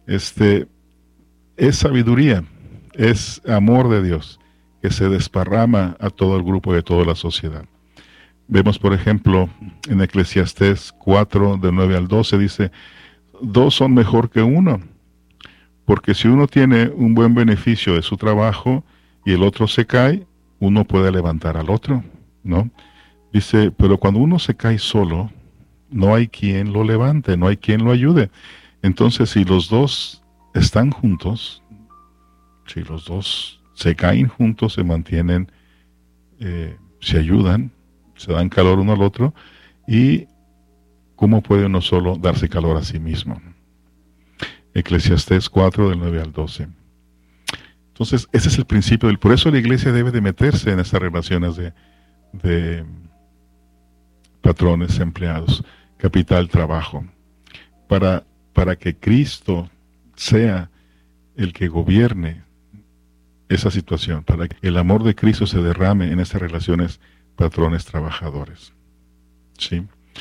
Este, es sabiduría, es amor de Dios que se desparrama a todo el grupo y a toda la sociedad. Vemos, por ejemplo, en Eclesiastés 4, de 9 al 12, dice, dos son mejor que uno, porque si uno tiene un buen beneficio de su trabajo y el otro se cae, uno puede levantar al otro, ¿no? Dice, pero cuando uno se cae solo, no hay quien lo levante, no hay quien lo ayude. Entonces, si los dos están juntos, si los dos se caen juntos, se mantienen, se ayudan, se dan calor uno al otro, y ¿cómo puede uno solo darse calor a sí mismo? Eclesiastés 4, del 9 al 12. Entonces, ese es el principio, por eso la iglesia debe de meterse en estas relaciones de patrones, empleados, capital, trabajo, para que Cristo sea el que gobierne esa situación, para que el amor de Cristo se derrame en esas relaciones patrones trabajadores. ¿Sí?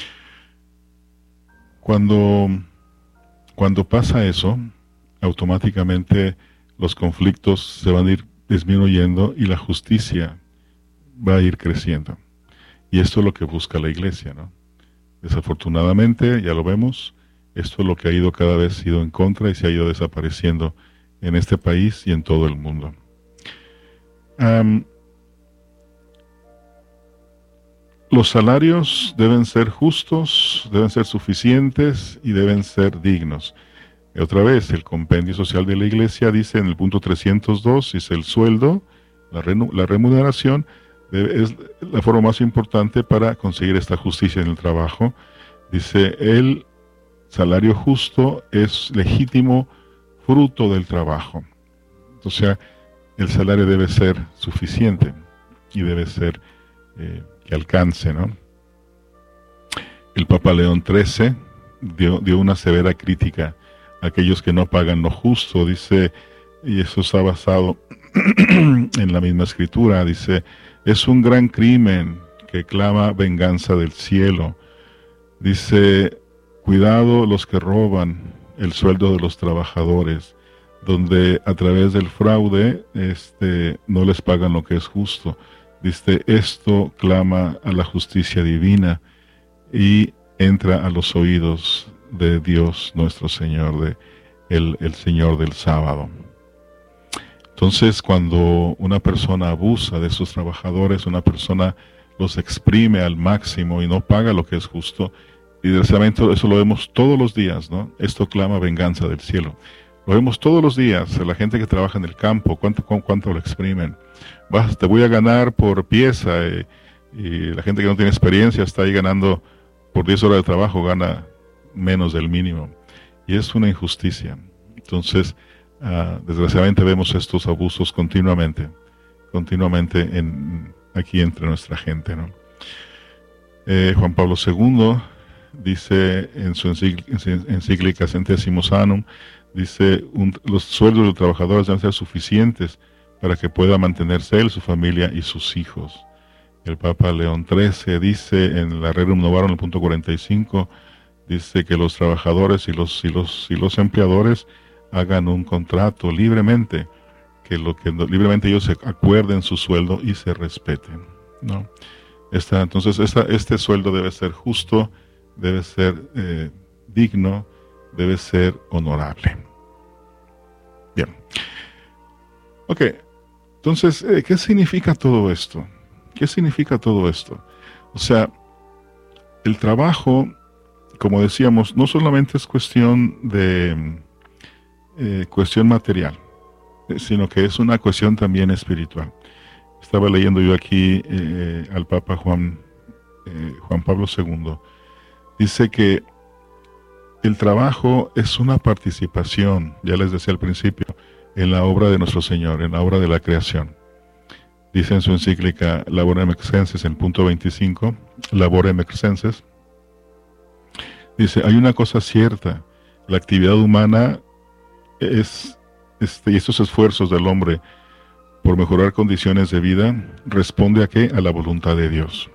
Cuando pasa eso, automáticamente los conflictos se van a ir disminuyendo y la justicia va a ir creciendo. Y esto es lo que busca la iglesia, ¿no? Desafortunadamente, ya lo vemos, esto es lo que ha ido cada vez ido en contra y se ha ido desapareciendo en este país y en todo el mundo. Los salarios deben ser justos, deben ser suficientes y deben ser dignos. Otra vez, el compendio social de la iglesia dice en el punto 302, dice el sueldo, la remuneración, es la forma más importante para conseguir esta justicia en el trabajo. Dice, el salario justo es legítimo fruto del trabajo. O sea, el salario debe ser suficiente y debe ser que alcance, ¿no? El Papa León XIII dio una severa crítica a aquellos que no pagan lo justo, dice, y eso está basado en la misma escritura, dice, es un gran crimen que clama venganza del cielo. Dice, cuidado los que roban el sueldo de los trabajadores, donde a través del fraude no les pagan lo que es justo. Dice, esto clama a la justicia divina y entra a los oídos de Dios nuestro Señor, el Señor del sábado. Entonces, cuando una persona abusa de sus trabajadores, una persona los exprime al máximo y no paga lo que es justo, y desgraciadamente eso lo vemos todos los días, ¿no? Esto clama venganza del cielo. Lo vemos todos los días, la gente que trabaja en el campo, cuánto lo exprimen. Te voy a ganar por pieza, y la gente que no tiene experiencia está ahí ganando por 10 horas de trabajo, gana menos del mínimo. Y es una injusticia. Entonces, desgraciadamente vemos estos abusos continuamente aquí entre nuestra gente, ¿no? Juan Pablo II dice en su encíclica Centesimus Annum, dice, los sueldos de los trabajadores deben ser suficientes para que pueda mantenerse él, su familia y sus hijos. El Papa León XIII dice en la Rerum Novarum, en el punto 45, dice que los trabajadores y los empleadores hagan un contrato libremente, que libremente ellos se acuerden su sueldo y se respeten, ¿no? Entonces este sueldo debe ser justo, debe ser digno, debe ser honorable. Bien. Ok, entonces, ¿qué significa todo esto? ¿Qué significa todo esto? O sea, el trabajo, como decíamos, no solamente es cuestión cuestión material, sino que es una cuestión también espiritual. Estaba leyendo yo aquí al Papa Juan Pablo II. Dice que el trabajo es una participación, ya les decía al principio, en la obra de nuestro Señor, en la obra de la creación. Dice en su encíclica Laborem Excelsis, en el punto 25, Laborem Excelsis, dice, hay una cosa cierta, la actividad humana y estos esfuerzos del hombre por mejorar condiciones de vida, responde ¿a qué? A la voluntad de Dios.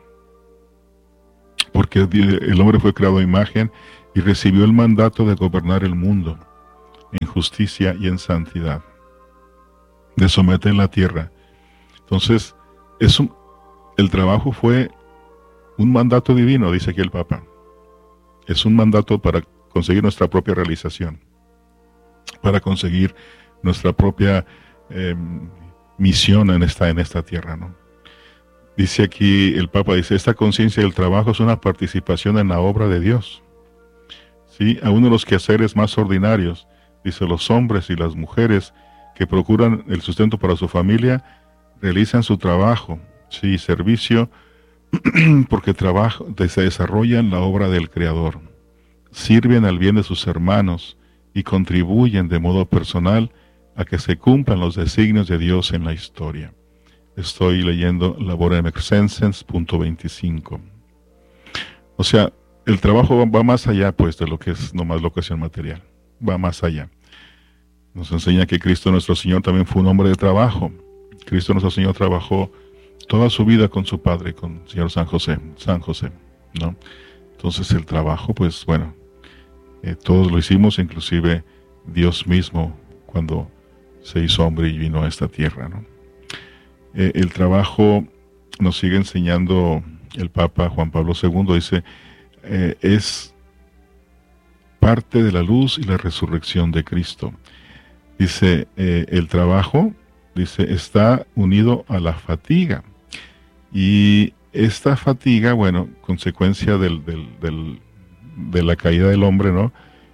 Porque el hombre fue creado a imagen y recibió el mandato de gobernar el mundo. en justicia y en santidad, de someter la tierra. Entonces, el trabajo fue un mandato divino, dice aquí el Papa. Es un mandato para conseguir nuestra propia realización, para conseguir nuestra propia misión en esta tierra, ¿no? Dice aquí el Papa, dice, esta conciencia del trabajo es una participación en la obra de Dios. ¿Sí? A uno de los quehaceres más ordinarios, dice, los hombres y las mujeres que procuran el sustento para su familia, realizan su trabajo, sí, servicio, porque se desarrollan la obra del Creador, sirven al bien de sus hermanos y contribuyen de modo personal a que se cumplan los designios de Dios en la historia. Estoy leyendo Laborem Exercens, punto 25. O sea, el trabajo va más allá, pues, de lo que es nomás la ocasión material. Va más allá. Nos enseña que Cristo nuestro Señor también fue un hombre de trabajo. Cristo nuestro Señor trabajó toda su vida con su Padre, con el Señor San José, ¿no? Entonces el trabajo, pues, bueno, todos lo hicimos, inclusive Dios mismo, cuando se hizo hombre y vino a esta tierra, ¿no? El trabajo nos sigue enseñando el Papa Juan Pablo II, dice, es parte de la luz y la resurrección de Cristo. Dice, el trabajo, dice, está unido a la fatiga. Y esta fatiga, bueno, consecuencia de la caída del hombre, ¿no?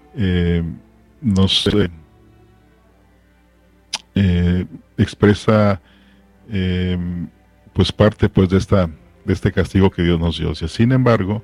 Nos expresa pues parte pues de este castigo que Dios nos dio. O sea, sin embargo,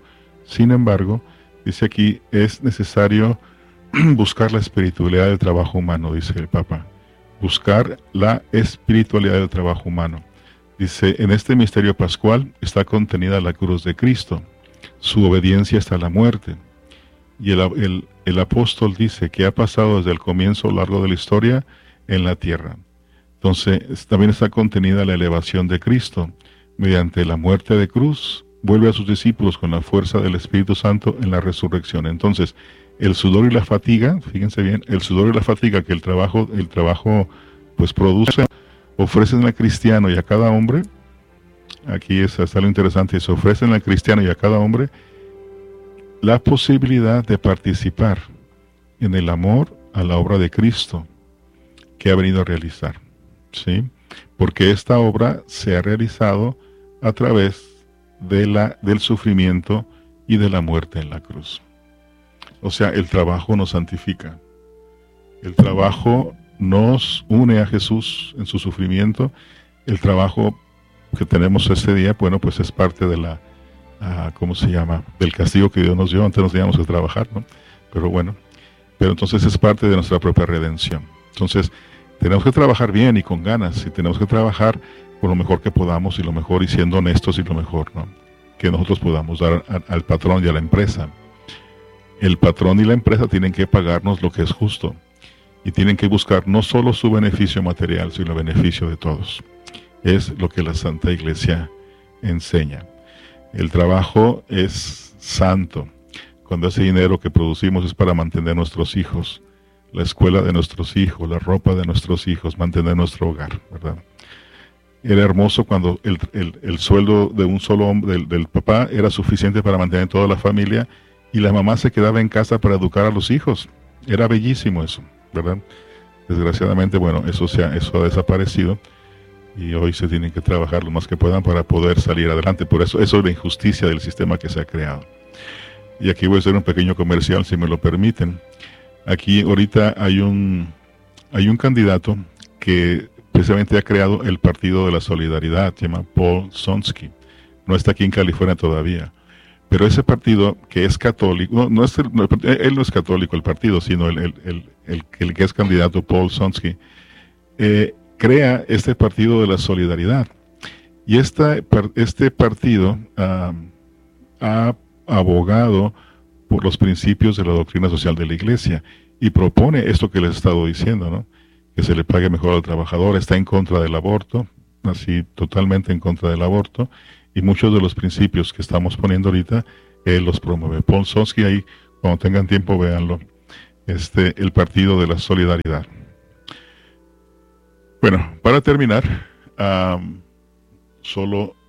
dice aquí, es necesario buscar la espiritualidad del trabajo humano, dice el Papa. Buscar la espiritualidad del trabajo humano. Dice, en este misterio pascual está contenida la cruz de Cristo, su obediencia hasta la muerte. Y el apóstol dice que ha pasado desde el comienzo largo de la historia en la tierra. Entonces, también está contenida la elevación de Cristo. Mediante la muerte de cruz, vuelve a sus discípulos con la fuerza del Espíritu Santo en la resurrección. Entonces, el sudor y la fatiga, fíjense bien, el sudor y la fatiga que el trabajo pues produce, ofrecen al cristiano y a cada hombre, aquí está lo interesante, se ofrecen al cristiano y a cada hombre la posibilidad de participar en el amor a la obra de Cristo que ha venido a realizar, ¿sí? Porque esta obra se ha realizado a través del sufrimiento y de la muerte en la cruz. O sea, el trabajo nos santifica. El trabajo nos une a Jesús en su sufrimiento. El trabajo que tenemos ese día, bueno, pues es parte de ¿cómo se llama? Del castigo que Dios nos dio. Antes nos teníamos que trabajar, ¿no? Pero bueno, entonces es parte de nuestra propia redención. Entonces, tenemos que trabajar bien y con ganas, y tenemos que trabajar con lo mejor que podamos y lo mejor, y siendo honestos y lo mejor, ¿no? Que nosotros podamos dar al patrón y a la empresa. El patrón y la empresa tienen que pagarnos lo que es justo y tienen que buscar no solo su beneficio material, sino el beneficio de todos. Es lo que la Santa Iglesia enseña. El trabajo es santo. Cuando ese dinero que producimos es para mantener nuestros hijos, la escuela de nuestros hijos, la ropa de nuestros hijos, mantener nuestro hogar, ¿verdad? Era hermoso cuando el sueldo de un solo hombre, del papá, era suficiente para mantener toda la familia, y la mamá se quedaba en casa para educar a los hijos. Era bellísimo eso, ¿verdad? Desgraciadamente, bueno, eso ha desaparecido, y hoy se tienen que trabajar lo más que puedan para poder salir adelante. Por eso es la injusticia del sistema que se ha creado. Y aquí voy a hacer un pequeño comercial, si me lo permiten. Aquí ahorita hay un candidato que precisamente ha creado el Partido de la Solidaridad, se llama Paul Sonsky. No está aquí en California todavía. Pero ese partido, que es católico, él no es católico el partido, sino el que es candidato, Paul Sonsky, crea este Partido de la Solidaridad. Y este partido ha abogado por los principios de la doctrina social de la Iglesia y propone esto que les he estado diciendo, ¿no? Que se le pague mejor al trabajador. Está en contra del aborto, así totalmente en contra del aborto, y muchos de los principios que estamos poniendo ahorita, él los promueve. Paul Sonsky, ahí cuando tengan tiempo véanlo. el Partido de la Solidaridad. Bueno, para terminar, solo